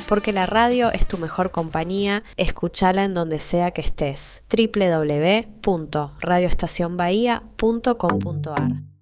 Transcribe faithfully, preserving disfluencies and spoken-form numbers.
porque la radio es tu mejor compañía. Escúchala en donde sea que estés. doble u doble u doble u punto radio estación bahía punto com punto a r